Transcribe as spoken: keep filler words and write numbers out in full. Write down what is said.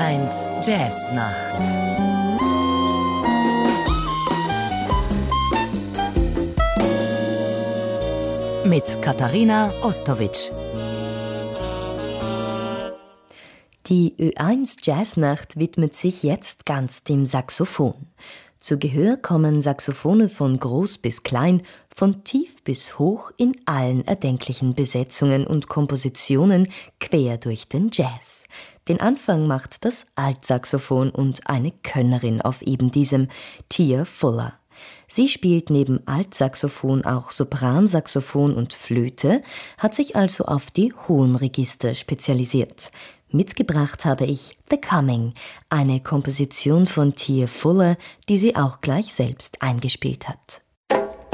eins Jazznacht. Mit Katharina Ostowitsch. Die Ö eins Jazznacht widmet sich jetzt ganz dem Saxophon. Zu Gehör kommen Saxophone von groß bis klein, von tief bis hoch in allen erdenklichen Besetzungen und Kompositionen quer durch den Jazz. Den Anfang macht das Altsaxophon und eine Könnerin auf eben diesem, Tia Fuller. Sie spielt neben Altsaxophon auch Sopransaxophon und Flöte, hat sich also auf die hohen Register spezialisiert. Mitgebracht habe ich The Coming, eine Komposition von Tia Fuller, die sie auch gleich selbst eingespielt hat.